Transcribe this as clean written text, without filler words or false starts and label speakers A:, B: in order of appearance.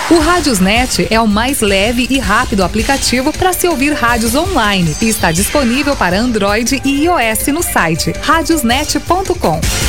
A: O Rádiosnet é o mais leve e rápido aplicativo para se ouvir rádios online e está disponível para Android e iOS no site radiosnet.com.